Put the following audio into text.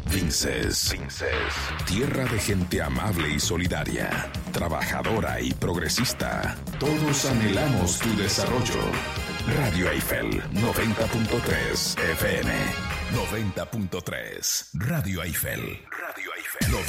Vinces. Tierra de gente amable y solidaria, trabajadora y progresista. Todos anhelamos tu desarrollo. Radio Eiffel 90.3 FM. 90.3 Radio Eiffel.